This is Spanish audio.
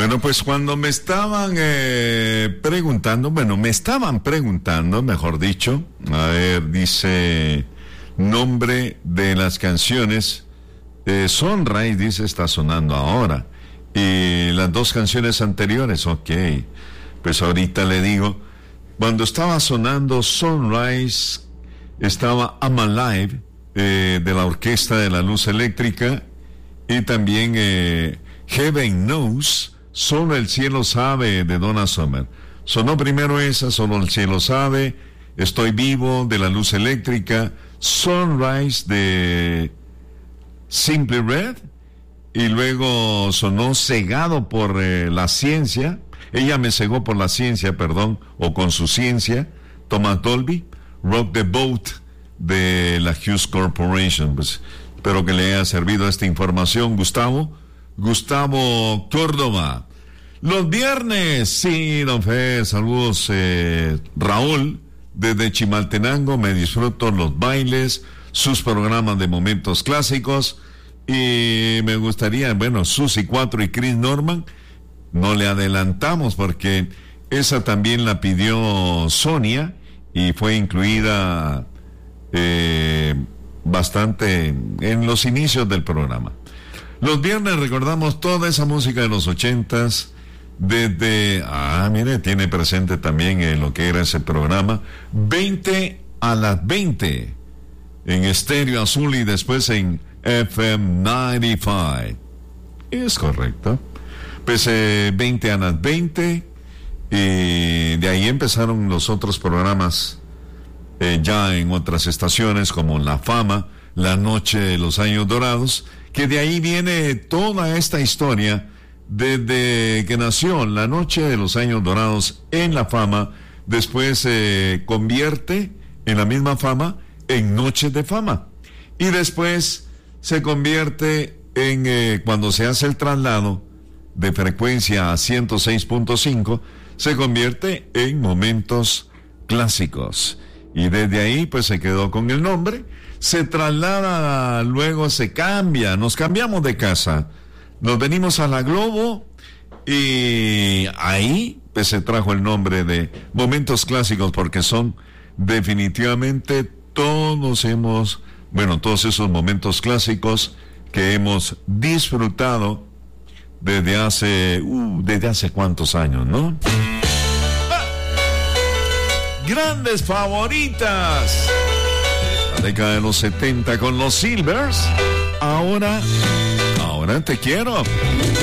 Bueno, pues cuando me estaban preguntando, mejor dicho, a ver, dice nombre de las canciones, Sunrise, dice, está sonando ahora, y las dos canciones anteriores, ok, pues ahorita le digo, cuando estaba sonando Sunrise, estaba I'm Alive, de la Orquesta de la Luz Eléctrica, y también Heaven Knows, Solo el Cielo Sabe, de Donna Summer. Sonó primero esa, Solo el Cielo Sabe, Estoy Vivo, de la Luz Eléctrica, Sunrise, de Simply Red, y luego sonó Cegado por la Ciencia, Ella me cegó por la ciencia, perdón, o con su ciencia, Thomas Dolby, Rock the Boat, de la Hughes Corporation. Pues espero que le haya servido esta información, Gustavo Córdoba. Los viernes, sí, don Fe, saludos, Raúl, desde Chimaltenango, me disfruto los bailes, sus programas de momentos clásicos, y me gustaría, bueno, Susi 4 y Chris Norman, no le adelantamos porque esa también la pidió Sonia y fue incluida bastante en los inicios del programa. Los viernes recordamos toda esa música de los 80s, desde, mire, tiene presente también lo que era ese programa, 20 a las 20, en Estéreo Azul y después en FM 95. Es correcto. Pues 20 a las 20, y de ahí empezaron los otros programas ya en otras estaciones como La Fama, La Noche de los Años Dorados, que de ahí viene toda esta historia desde que nació La Noche de los Años Dorados en La Fama, después se convierte en la misma Fama en Noches de Fama, y después se convierte en, cuando se hace el traslado de frecuencia a 106.5, se convierte en Momentos Clásicos, y desde ahí pues se quedó con el nombre, se traslada, luego se cambia, nos cambiamos de casa, nos venimos a la Globo, y ahí pues se trajo el nombre de Momentos Clásicos, porque son definitivamente todos esos momentos clásicos que hemos disfrutado desde hace cuántos años, ¿no? Grandes favoritas. La década de los 70 con los Silvers. Ahora te quiero.